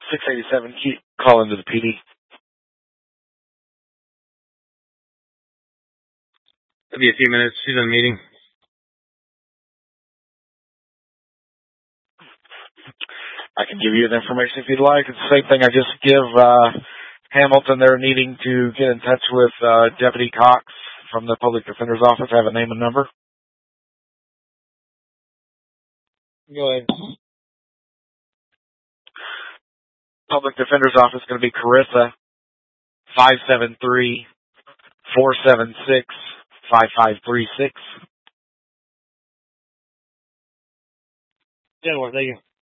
687, call into the PD. It'll be a few minutes. She's in a meeting. I can give you the information if you'd like. It's the same thing I just give Hamilton. They're needing to get in touch with Deputy Cox from the Public Defender's Office. I have a name and number. Go ahead. Public Defender's Office is going to be Carissa, 573-476-5536. Yeah, well, thank you.